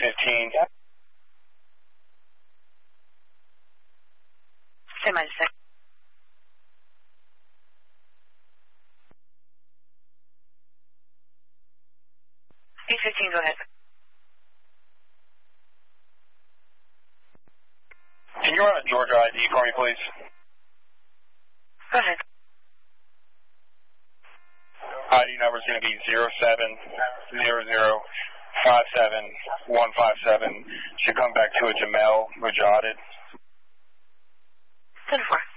815. Say my sec. 815, go ahead. Can you run a Georgia ID for me, please? Go ahead. ID number is going to be 070057157. Should come back to a Jamel Rajadid. 10-4.